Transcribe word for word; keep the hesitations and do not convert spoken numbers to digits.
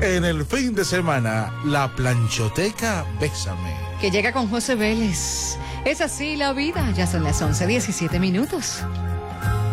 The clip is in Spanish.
En el fin de semana, la planchoteca Bésame. Que llega con José Vélez. Es así la vida. Ya son las once diecisiete minutos.